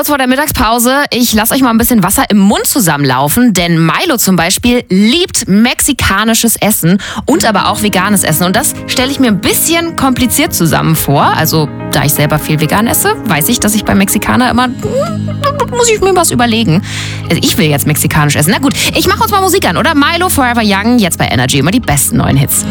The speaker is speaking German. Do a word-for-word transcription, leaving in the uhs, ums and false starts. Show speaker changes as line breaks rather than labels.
kurz vor der Mittagspause. Ich lasse euch mal ein bisschen Wasser im Mund zusammenlaufen, denn Milo zum Beispiel liebt mexikanisches Essen und aber auch veganes Essen. Und das stelle ich mir ein bisschen kompliziert zusammen vor. Also, da ich selber viel vegan esse, weiß ich, dass ich bei Mexikaner immer, muss ich mir was überlegen. Also ich will jetzt mexikanisch essen. Na gut, ich mache uns mal Musik an, oder? Milo, Forever Young, jetzt bei Energy, immer die besten neuen Hits.